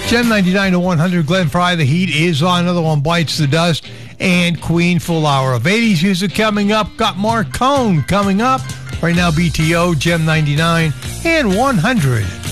Gem 99 to 100, Glenn Fry, The Heat is on. Another one bites the dust. And Queen, full hour of 80s music coming up. Got Mark Cohn coming up. Right now, BTO, Gem 99 and 100.